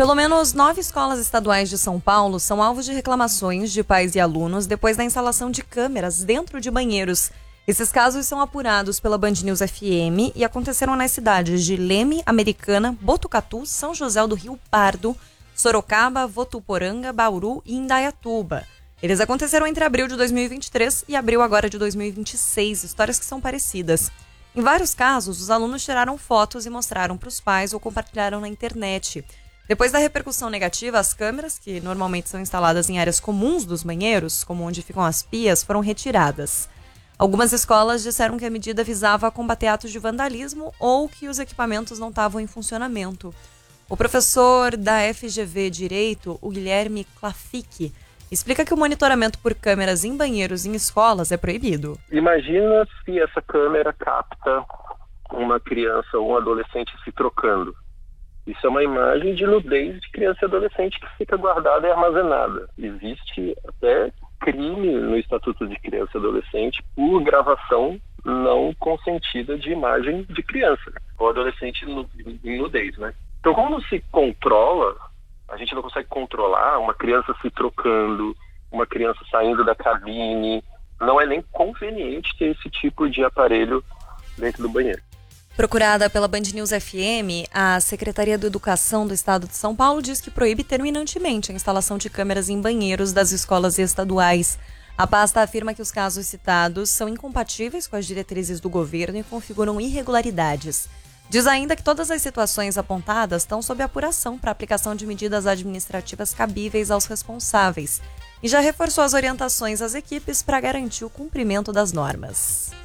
Pelo menos 9 escolas estaduais de São Paulo são alvos de reclamações de pais e alunos depois da instalação de câmeras dentro de banheiros. Esses casos são apurados pela Band News FM e aconteceram nas cidades de Leme, Americana, Botucatu, São José do Rio Pardo, Sorocaba, Votuporanga, Bauru e Indaiatuba. Eles aconteceram entre abril de 2023 e abril agora de 2026, histórias que são parecidas. Em vários casos, os alunos tiraram fotos e mostraram para os pais ou compartilharam na internet. Depois da repercussão negativa, as câmeras, que normalmente são instaladas em áreas comuns dos banheiros, como onde ficam as pias, foram retiradas. Algumas escolas disseram que a medida visava combater atos de vandalismo ou que os equipamentos não estavam em funcionamento. O professor da FGV Direito, o Guilherme Clafique, explica que o monitoramento por câmeras em banheiros em escolas é proibido. Imagina se essa câmera capta uma criança ou um adolescente se trocando. Isso é uma imagem de nudez de criança e adolescente que fica guardada e armazenada. Existe até crime no Estatuto de Criança e Adolescente por gravação não consentida de imagem de criança ou adolescente em nudez, né? Então, como se controla, a gente não consegue controlar uma criança se trocando, uma criança saindo da cabine. Não é nem conveniente ter esse tipo de aparelho dentro do banheiro. Procurada pela Band News FM, a Secretaria da Educação do Estado de São Paulo diz que proíbe terminantemente a instalação de câmeras em banheiros das escolas estaduais. A pasta afirma que os casos citados são incompatíveis com as diretrizes do governo e configuram irregularidades. Diz ainda que todas as situações apontadas estão sob apuração para aplicação de medidas administrativas cabíveis aos responsáveis e já reforçou as orientações às equipes para garantir o cumprimento das normas.